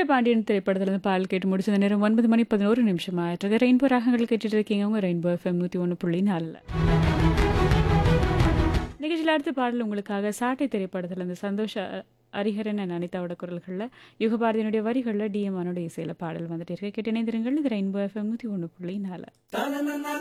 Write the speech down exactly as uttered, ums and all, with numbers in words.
வீரபாண்டியன் திரைப்படத்திலிருந்து பாடல் கேட்டு முடிச்ச நேரம் ஒன்பது மணி பதினோரு நிமிஷம் ஆயிட்டு ரெயின்போ ராகங்கள் கேட்டுட்டு இருக்கீங்க உங்க ரெயின்போ எஃப்எம் நூற்றி ஒன்று புள்ளி நாலில். நிகழ்ச்சியில் அடுத்த பாடல் உங்களுக்காக சாட்டை திரைப்படத்திலிருந்து சந்தோஷ ஹரிஹரன் and அனிதாவோட குரல்களில் யுகபாரதியினுடைய வரிகளில் டிஎம்ஆனோட இசையில் பாடல் வந்துட்டு இருக்கு. கேட்டு இணைந்திருங்கள். இது ரெயின்போ எஃப்எம் நூற்றி ஒன்று புள்ளி நாலு.